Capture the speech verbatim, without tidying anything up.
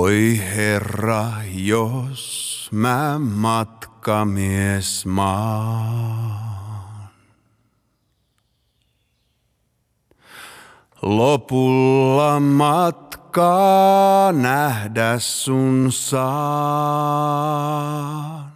Oi Herra, jos mä matkamies maan, lopulla matkaa nähdä sun saan.